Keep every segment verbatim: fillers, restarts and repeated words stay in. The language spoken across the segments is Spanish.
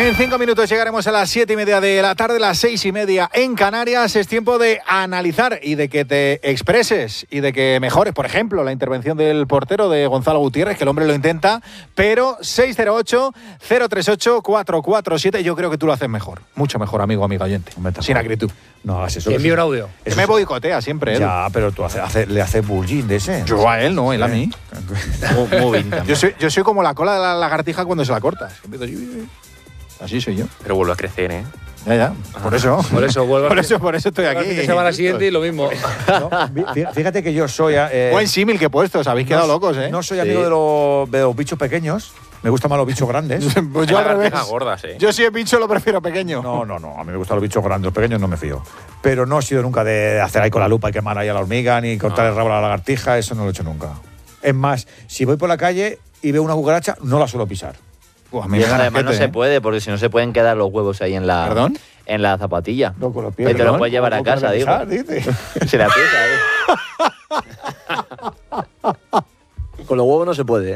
En cinco minutos llegaremos a las siete y media de la tarde, las seis y media en Canarias. Es tiempo de analizar y de que te expreses y de que mejores, por ejemplo, la intervención del portero de Gonzalo Gutiérrez, que el hombre lo intenta, pero seis cero ocho, cero tres ocho, cuatro cuatro siete, yo creo que tú lo haces mejor, mucho mejor, amigo, amigo oyente, sin acritud. No hagas eso. Envío un audio. Que me boicotea siempre, él. Ya, pero tú hace, hace, le haces bullying de ese. Yo a él, no, él a mí. Muy, muy bien también. Yo soy, yo soy como la cola de la lagartija cuando se la cortas. Así soy yo. Pero vuelve a crecer, ¿eh? Ya, ya. Por eso. Por eso vuelvo Por eso, por eso estoy aquí. La semana siguiente y lo mismo. No, fíjate que yo soy. Eh, Buen símil que he puesto, os habéis quedado no, locos, ¿eh? No soy amigo sí. de, los, de los bichos pequeños. Me gustan más los bichos grandes. Pues yo al revés. Gordas, ¿eh? Yo si es bicho lo prefiero pequeño. No, no, no. A mí me gustan los bichos grandes. Los pequeños no me fío. Pero no he sido nunca de hacer ahí con la lupa y quemar ahí a la hormiga, ni cortar no. el rabo a la lagartija. Eso no lo he hecho nunca. Es más, si voy por la calle y veo una cucaracha, no la suelo pisar. Uf, y además no ¿eh? se puede, porque si no se pueden quedar los huevos ahí en la, ¿Perdón? En la zapatilla. No, con los pies. Y te lo puedes llevar a casa, digo. Dice. Se la pisa, ¿eh? Con los huevos no se puede, ¿eh?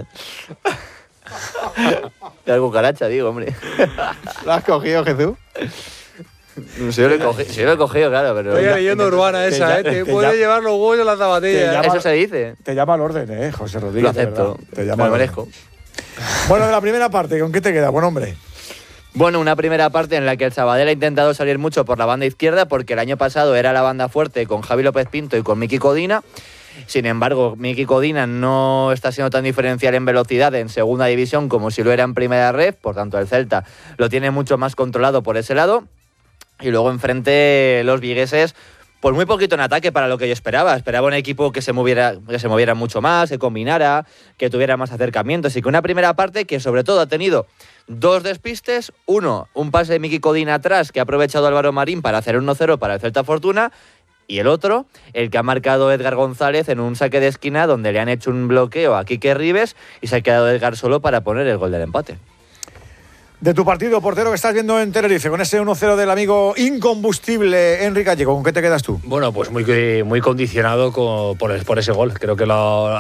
La cucaracha, digo, hombre. ¿Lo has cogido, Jesús? Si yo lo he cogido, si yo lo he cogido claro, pero... Estoy leyendo urbana esa, ¿eh? Te, te puedes llevar los huevos en la zapatilla. Eso se dice. Te llama al orden, ¿eh, José Rodríguez? Lo acepto. Te llama me lo merezco. Bueno, de la primera parte, ¿con qué te queda? Buen hombre. Bueno, una primera parte en la que el Sabadell ha intentado salir mucho por la banda izquierda, porque el año pasado era la banda fuerte con Javi López Pinto y con Miki Codina. Sin embargo, Miki Codina no está siendo tan diferencial en velocidad en segunda división como si lo era en primera red, por tanto el Celta lo tiene mucho más controlado por ese lado. Y luego enfrente los vigueses, pues muy poquito en ataque para lo que yo esperaba. Esperaba un equipo que se moviera, que se moviera mucho más, que combinara, que tuviera más acercamientos. Y que una primera parte que sobre todo ha tenido dos despistes. Uno, un pase de Miki Codina atrás que ha aprovechado Álvaro Marín para hacer uno cero para el Celta Fortuna. Y el otro, el que ha marcado Edgar González en un saque de esquina donde le han hecho un bloqueo a Quique Ribes y se ha quedado Edgar solo para poner el gol del empate. De tu partido, portero, que estás viendo en Tenerife, con ese uno cero del amigo incombustible Enrique Gallego, ¿con qué te quedas tú? Bueno, pues muy, muy condicionado con, por, por ese gol. Creo que lo